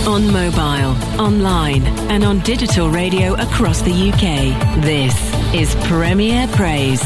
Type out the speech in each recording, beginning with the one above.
On mobile, online, and on digital radio across the UK. This is Premier Praise.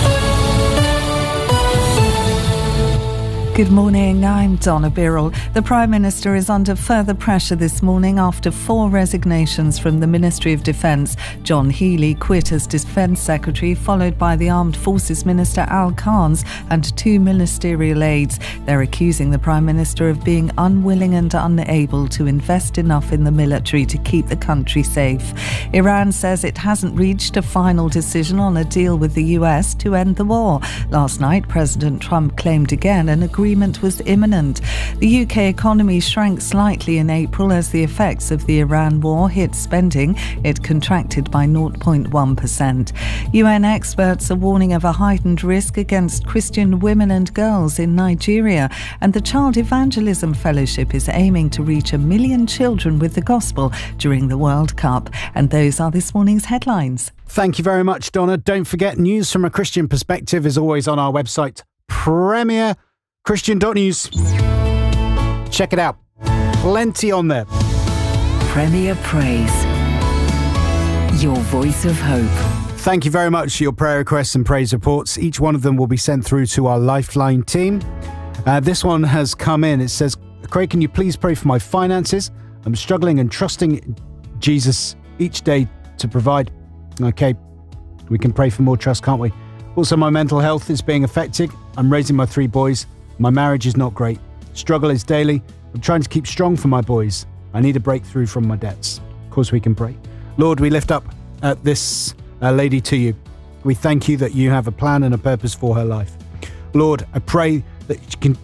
Good morning, I'm Donna Birrell. The Prime Minister is under further pressure this morning after 4 resignations from the Ministry of Defence. John Healey quit as Defence Secretary, followed by the Armed Forces Minister Al Carnes and 2 ministerial aides. They're accusing the Prime Minister of being unwilling and unable to invest enough in the military to keep the country safe. Iran says it hasn't reached a final decision on a deal with the US to end the war. Last night, President Trump claimed again an agreement was imminent. The UK economy shrank slightly in April as the effects of the Iran war hit spending. It contracted by 0.1%. UN experts are warning of a heightened risk against Christian women and girls in Nigeria, and the Child Evangelism Fellowship is aiming to reach 1 million children with the gospel during the World Cup. And those are this morning's headlines. Thank you very much, Donna. Don't forget, news from a Christian perspective is always on our website, premierchristian.news. Check it out. Plenty on there. Premier Praise. Your voice of hope. Thank you very much for your prayer requests and praise reports. Each one of them will be sent through to our Lifeline team. This one has come in. It says, Craig, can you please pray for my finances? I'm struggling and trusting Jesus each day to provide. Okay, we can pray for more trust, can't we? Also, my mental health is being affected. I'm raising my 3 boys. My marriage is not great. Struggle is daily. I'm trying to keep strong for my boys. I need a breakthrough from my debts. Of course, we can pray. Lord, we lift up this lady to you. We thank you that you have a plan and a purpose for her life. Lord, I pray that you can